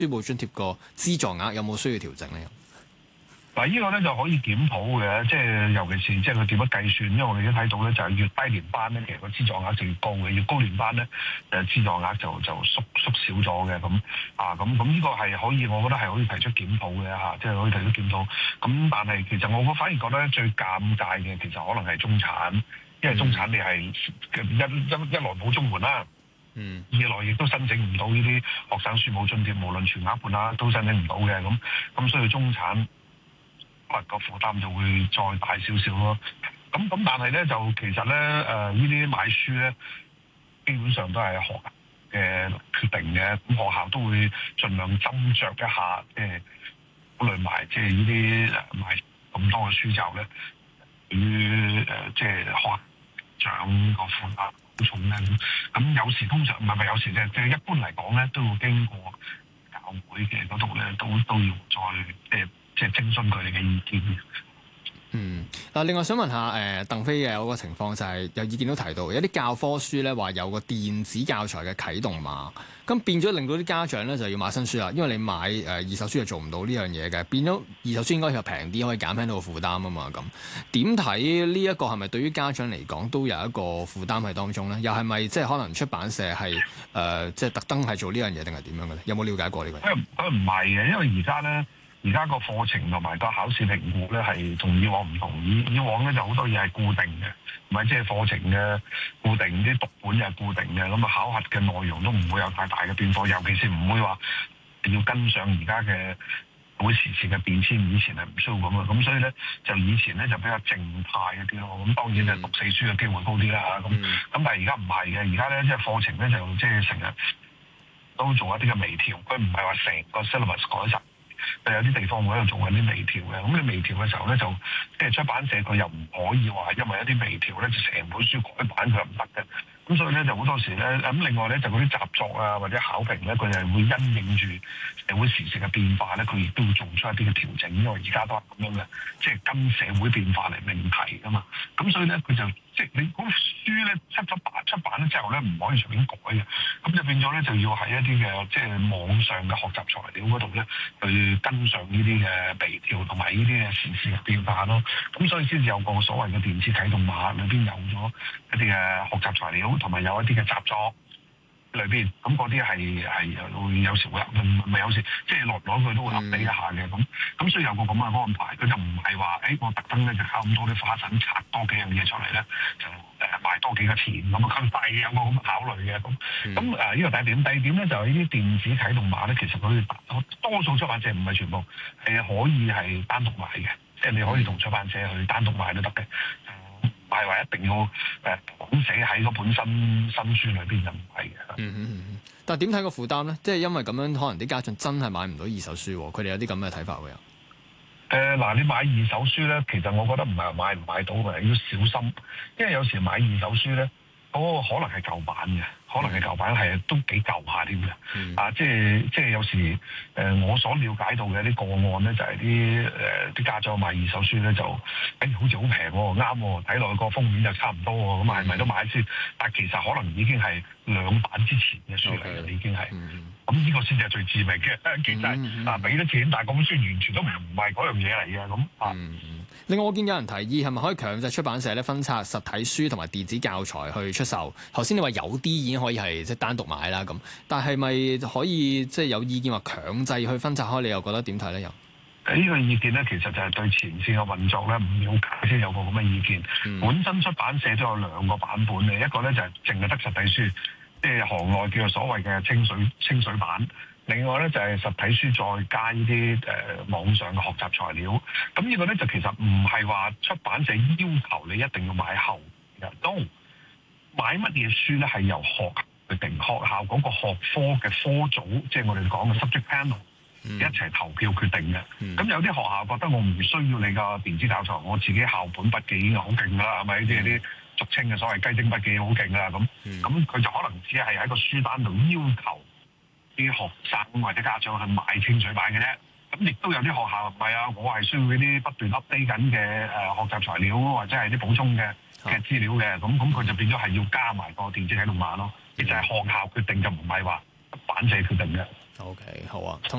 書簿津貼個資助額有冇需要調整咧？ 嗱，呢個咧就可以檢討嘅，即係尤其是即係佢點樣計算，因為我哋都睇到咧，就係越低年班咧，其實個資助額就越高嘅；越高年班咧，資助額就縮少咗嘅。咁呢個係可以，我覺得係可以提出檢討嘅嚇，即係可以提出檢討。咁但係其實我反而覺得最尷尬嘅，其實可能係中產，因為中產你係一來冇綜援啦。二來亦都申請唔到呢啲學生書簿津貼，無論全額半額都申請唔到嘅。咁所以中產可能個負擔就會再大少少咯。咁但係咧就其實咧呢啲買書咧基本上都係學校嘅決定嘅。咁學校都會盡量斟酌一下，考慮埋即係呢啲買咁多嘅書之後咧，對於即係學校長個負擔好重咧。咁有時通常唔係有時即係一般嚟講咧，都會經過教會嘅嗰度咧，都要再即係徵詢佢哋嘅意見。 另外想問下鄧飛嘅嗰個情況就係有意見都提到，有啲教科書咧話有個電子教材嘅啟動碼，咁變咗令到啲家長咧就要買新書啦，因為你買二手書就做唔到呢樣嘢嘅，變咗二手書應該係平啲，可以減輕到個負擔啊嘛。咁點睇呢一個係咪對於家長嚟講都有一個負擔喺當中咧？又係咪即係可能出版社係即係特登係做呢樣嘢定係點樣嘅咧？有冇了解過呢個？ 佢唔係嘅，因為而家個課程同埋個考試評估咧係同以往唔同。以往咧就好多嘢係固定嘅，唔係即係課程嘅固定，啲讀本又係固定嘅，咁啊考核嘅內容都唔會有太大嘅變化，尤其是唔會話要跟上而家嘅會時事嘅變遷，以前係唔需要咁嘅。咁所以咧就以前咧就比較靜態一啲咯。咁當然就讀死書嘅機會高啲啦。咁但係而家唔係嘅，而家咧即係課程咧就即係成日都做一啲嘅微調，佢唔係話成個 syllabus 改晒。有啲地方會喺度做緊啲微調嘅，咁你微調嘅時候咧，就即係出版社佢又唔可以話因為一啲微調咧，就成本書改版佢又唔得嘅。咁所以咧就好多時咧，咁另外咧就嗰啲習作啊或者考評咧，佢係會因應住社會時事嘅變化咧，佢亦都會做出一啲嘅調整。因為而家都係咁樣嘅，即係跟社會變化嚟命題噶嘛。咁所以咧佢就即係你嗰書咧出版咗之後咧，唔可以隨便改嘅。咁就變咗咧就要喺一啲嘅即係網上嘅學習材料嗰度咧，去跟上呢啲嘅微調同埋呢啲嘅時事嘅變化咯。咁所以先至有個所謂嘅電子啟動碼，裏邊有咗一啲嘅學習材料，同埋有一啲嘅習作裏邊。咁嗰啲係會有時會唔係有時即係落佢都會合理一下嘅。咁所以有個咁嘅安排，佢就唔係話我特登咧就搞咁多啲花神拆多幾樣嘢出嚟咧，就賣多幾個錢咁啊，咁係有個咁嘅考慮嘅。咁呢個第一點，第二點咧就係呢啲電子啟動碼咧，其實佢多數出版社唔係全部係可以係單獨買嘅，即係你可以同出版社去單獨買都得嘅，唔係話一定要綁寫喺嗰本新書裏邊就唔係嘅。 但係點睇個負擔咧？即係因為咁樣，可能啲家長真係買唔到二手書，佢哋有啲咁嘅睇法會有。 你買二手書咧，其實我覺得唔係買唔買到嘅，要小心，因為有時買二手書咧，嗰個可能係舊版嘅，可能係舊版係都幾舊下添嘅。即係有時我所了解到嘅啲個案咧，就係啲家長買二手書咧就好似好平喎，啱喎，睇落去個封面就差唔多喎，咁係咪都買先？但係其實可能已經係2版之前嘅書嚟嘅，已經係。咁呢個先至係最致命嘅，其實俾咗錢，但係嗰本書完全都唔係嗰樣嘢嚟嘅。 另外我見有人提議係咪可以強制出版社咧分拆實體書同埋電子教材去出售？頭先你話有啲已經可以係即係單獨買啦咁，但係咪可以即係有意見話強制去分拆開？你又覺得點睇咧？又呢個意見咧，其實就係對前線嘅運作咧唔了解先有個咁嘅意見。本身出版社都有2個版本嘅，一個咧就係淨係得實體書，即係行內叫做所謂嘅清水版。另外咧就係實體書再加呢啲網上嘅學習材料。咁呢個咧就其實唔係話出版社要求你一定要買後嘅，都買乜嘢書咧係由學校去定，學校嗰個學科嘅科組，即係我哋講嘅 subject panel 一齊投票決定嘅。咁有啲學校覺得我唔需要你個電子教材，我自己校本筆記已經好勁啦，係咪？即係啲俗稱嘅所謂雞精筆記好勁啦。咁佢就可能只係喺個書單度要求啲學生或者家長去買清水版嘅啫。咁亦都有啲學校唔係啊，我係需要嗰啲不斷 update 緊嘅學習材料或者係啲補充嘅資料嘅。咁佢就變咗係要加埋個電子啟動碼咯。其實係學校決定，就唔係話出版社決定嘅。 OK， 好啊。